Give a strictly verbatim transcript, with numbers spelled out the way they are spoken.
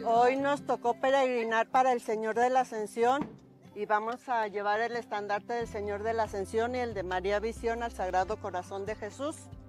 Hoy nos tocó peregrinar para el Señor de la Ascensión y vamos a llevar el estandarte del Señor de la Ascensión y el de María Visión al Sagrado Corazón de Jesús.